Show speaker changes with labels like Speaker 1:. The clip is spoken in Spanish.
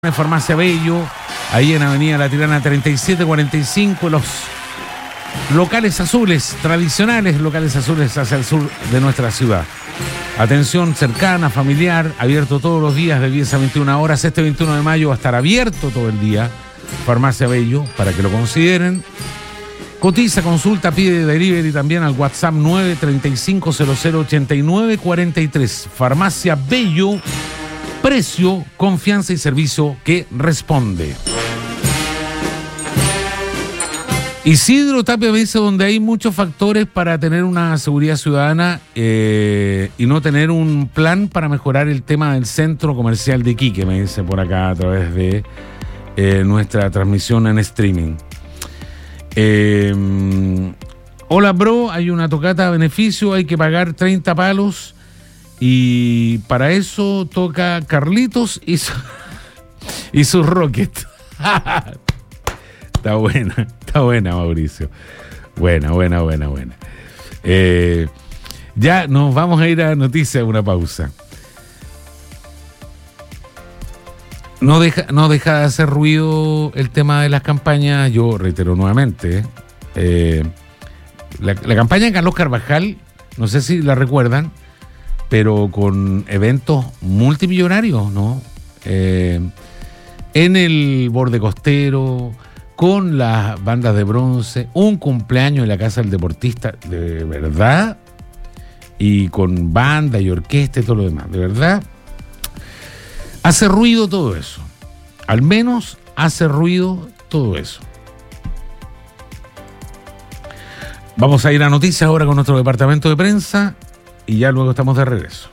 Speaker 1: Farmacia Bello, ahí en Avenida La Tirana 3745, los locales azules, tradicionales locales azules hacia el sur de nuestra ciudad. Atención cercana, familiar, abierto todos los días de 10 a 21 horas. Este 21 de mayo va a estar abierto todo el día. Farmacia Bello, para que lo consideren. Cotiza, consulta, pide delivery también al WhatsApp 935008943. Farmacia Bello. Precio, confianza y servicio que responde. Isidro Tapia me dice donde hay muchos factores para tener una seguridad ciudadana y no tener un plan para mejorar el tema del centro comercial de Iquique, me dice por acá a través de nuestra transmisión en streaming. Hola bro, hay una tocata a beneficio, hay que pagar 30 palos. Y para eso toca Carlitos y sus Rockets. Está buena, Mauricio. Buena. Ya nos vamos a ir a noticias, una pausa. No deja de hacer ruido el tema de las campañas, yo reitero nuevamente. La campaña de Carlos Carvajal, no sé si la recuerdan, pero con eventos multimillonarios, ¿no? En el borde costero, con las bandas de bronce, un cumpleaños en la casa del deportista, de verdad, y con banda y orquesta y todo lo demás, de verdad. Hace ruido todo eso. Al menos hace ruido todo eso. Vamos a ir a noticias ahora con nuestro departamento de prensa. Y ya luego estamos de regreso.